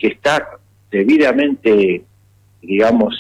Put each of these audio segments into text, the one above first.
que está debidamente, digamos,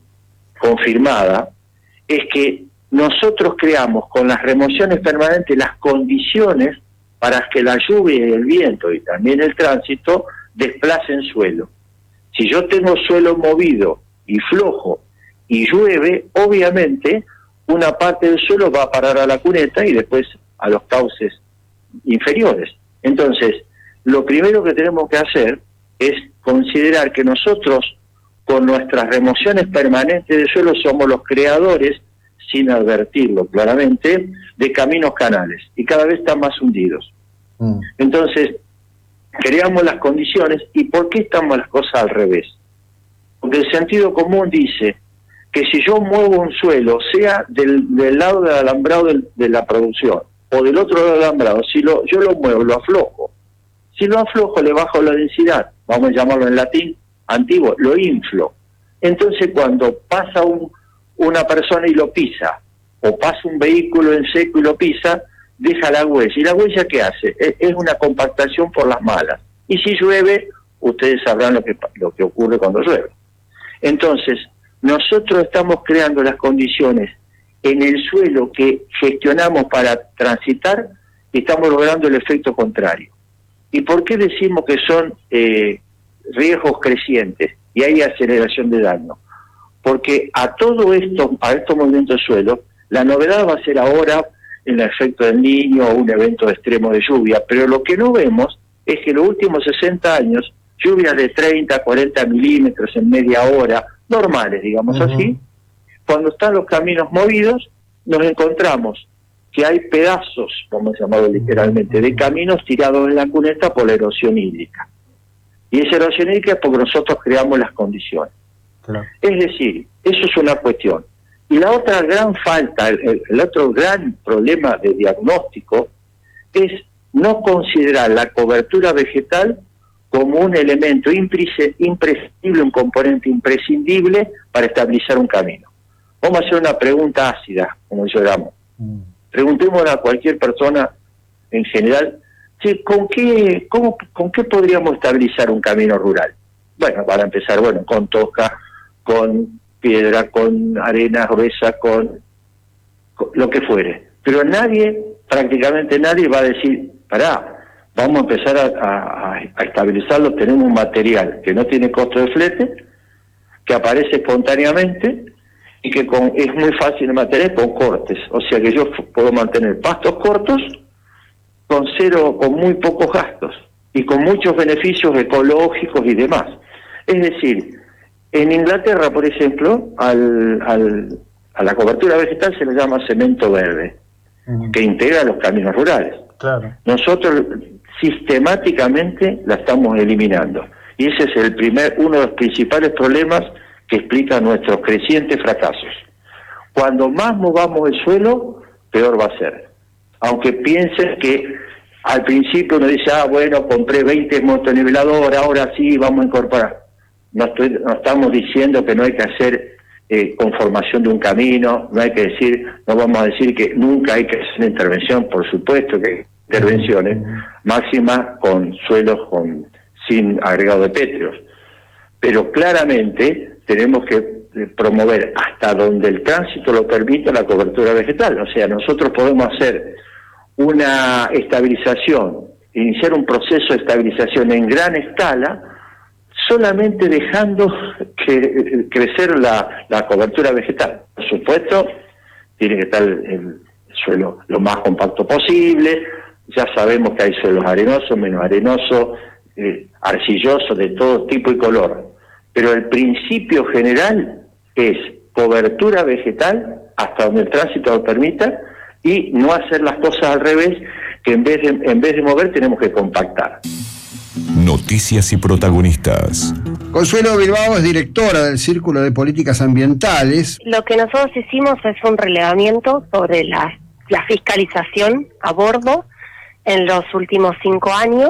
confirmada, es que nosotros creamos con las remociones permanentes las condiciones para que la lluvia y el viento y también el tránsito desplacen suelo. Si yo tengo suelo movido y flojo y llueve, obviamente una parte del suelo va a parar a la cuneta y después a los cauces inferiores. Entonces, lo primero que tenemos que hacer es considerar que nosotros, con nuestras remociones permanentes de suelo, somos los creadores, sin advertirlo claramente, de caminos canales, y cada vez están más hundidos. Entonces, creamos las condiciones. ¿Y por qué estamos las cosas al revés? Porque el sentido común dice que si yo muevo un suelo, sea del lado del alambrado de la producción o del otro lado del alambrado, si yo lo muevo, lo aflojo. Si lo aflojo, le bajo la densidad, vamos a llamarlo en latín antiguo, lo inflo. Entonces, cuando pasa una persona y lo pisa, o pasa un vehículo en seco y lo pisa, deja la huella. ¿Y la huella qué hace? Es una compactación por las malas. Y si llueve, ustedes sabrán lo que ocurre cuando llueve. Entonces, nosotros estamos creando las condiciones en el suelo que gestionamos para transitar y estamos logrando el efecto contrario. ¿Y por qué decimos que son riesgos crecientes y hay aceleración de daño? Porque a estos movimientos de suelo, la novedad va a ser ahora el efecto del Niño o un evento extremo de lluvia, pero lo que no vemos es que en los últimos 60 años, lluvias de 30, 40 milímetros en media hora, normales, digamos así, cuando están los caminos movidos, nos encontramos que hay pedazos, como se llamado literalmente, de caminos tirados en la cuneta por la erosión hídrica. Y esa erosión hídrica es porque nosotros creamos las condiciones. Claro. Es decir, eso es una cuestión. Y la otra gran falta, el otro gran problema de diagnóstico es no considerar la cobertura vegetal como un elemento imprescindible, un componente imprescindible para estabilizar un camino. Vamos a hacer una pregunta ácida, como yo llamo. Preguntémosle a cualquier persona en general, ¿con qué podríamos estabilizar un camino rural? Bueno, para empezar, con toca, con piedra, con arena gruesa, con lo que fuere. Pero prácticamente nadie va a decir, vamos a empezar a estabilizarlo, tenemos un material que no tiene costo de flete, que aparece espontáneamente y que es muy fácil de mantener con cortes. O sea que yo puedo mantener pastos cortos con muy pocos gastos y con muchos beneficios ecológicos y demás. Es decir, en Inglaterra, por ejemplo, a la cobertura vegetal se le llama cemento verde, que integra los caminos rurales. Claro. Nosotros sistemáticamente la estamos eliminando. Y ese es uno de los principales problemas que explica nuestros crecientes fracasos. Cuando más movamos el suelo, peor va a ser. Aunque piensen que al principio uno dice, compré 20 motoniveladoras, ahora sí vamos a incorporar. No estamos diciendo que no hay que hacer conformación de un camino, no vamos a decir que nunca hay que hacer una intervención, por supuesto que hay intervenciones, máximas con suelos sin agregado de pétreos. Pero claramente tenemos que promover hasta donde el tránsito lo permita la cobertura vegetal. O sea, nosotros podemos hacer una estabilización, iniciar un proceso de estabilización en gran escala, solamente dejando crecer la cobertura vegetal. Por supuesto, tiene que estar el suelo lo más compacto posible. Ya sabemos que hay suelos arenosos, menos arenosos, arcillosos, de todo tipo y color. Pero el principio general es cobertura vegetal hasta donde el tránsito lo permita y no hacer las cosas al revés, que en vez de mover tenemos que compactar. Noticias y protagonistas. Consuelo Bilbao es directora del Círculo de Políticas Ambientales. Lo que nosotros hicimos es un relevamiento sobre la fiscalización a bordo en los últimos 5 años,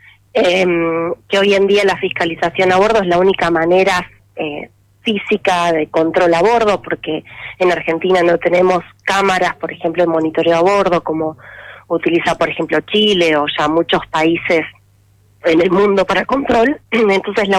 que hoy en día la fiscalización a bordo es la única manera física de control a bordo, porque en Argentina no tenemos cámaras, por ejemplo, de monitoreo a bordo, como utiliza, por ejemplo, Chile o ya muchos países en el mundo para control. Entonces